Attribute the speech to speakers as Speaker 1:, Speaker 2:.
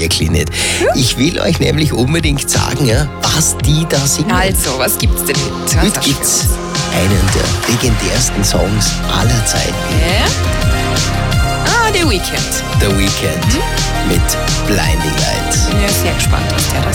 Speaker 1: wirklich nicht. Ich will euch nämlich unbedingt sagen, ja, was die da singen.
Speaker 2: Also, was gibt's denn mit?
Speaker 1: Heute gibt's einen der legendärsten Songs aller Zeiten.
Speaker 2: The Weeknd.
Speaker 1: The Weeknd mit Blinding Lights.
Speaker 2: Ich bin ja sehr gespannt, was der da